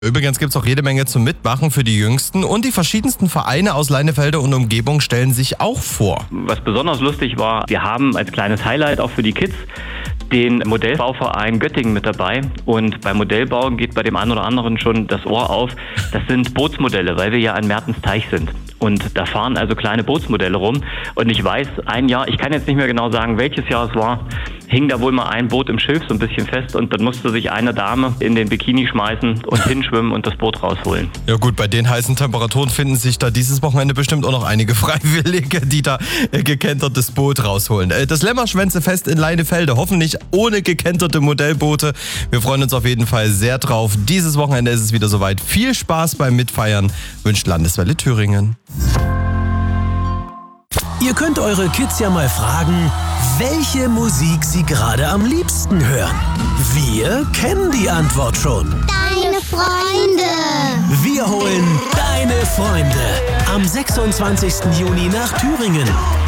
Übrigens gibt es auch jede Menge zum Mitmachen für die Jüngsten und die verschiedensten Vereine aus Leinefelde und Umgebung stellen sich auch vor. Was besonders lustig war, wir haben als kleines Highlight auch für die Kids den Modellbauverein Göttingen mit dabei. Und beim Modellbauen geht bei dem einen oder anderen schon das Ohr auf. Das sind Bootsmodelle, weil wir ja an Mertensteich sind. Und da fahren also kleine Bootsmodelle rum. Und ich weiß, ein Jahr, ich kann jetzt nicht mehr genau sagen, welches Jahr es war, hing da wohl mal ein Boot im Schilf so ein bisschen fest und dann musste sich eine Dame in den Bikini schmeißen und hinschwimmen und das Boot rausholen. Ja gut, bei den heißen Temperaturen finden sich da dieses Wochenende bestimmt auch noch einige Freiwillige, die da gekentertes Boot rausholen. Das Lämmerschwänzefest in Leinefelde, hoffentlich ohne gekenterte Modellboote. Wir freuen uns auf jeden Fall sehr drauf. Dieses Wochenende ist es wieder soweit. Viel Spaß beim Mitfeiern, wünscht Landeswelle Thüringen. Ihr könnt eure Kids ja mal fragen, welche Musik sie gerade am liebsten hören. Wir kennen die Antwort schon. Deine Freunde. Wir holen deine Freunde am 26. Juni nach Thüringen.